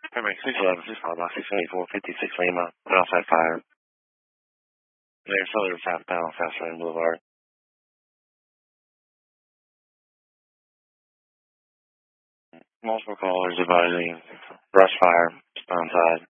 Primary 611, 6 block 674, 56 Lima, outside fire. They're further southbound, South Spring Boulevard. Multiple callers advising brush fire, spawn side.